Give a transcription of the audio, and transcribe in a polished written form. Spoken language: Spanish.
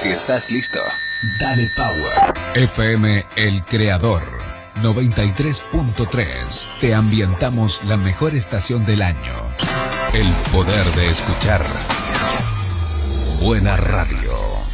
Si estás listo, dale power. FM El Creador 93.3. Te ambientamos la mejor estación del año. El poder de escuchar buena radio.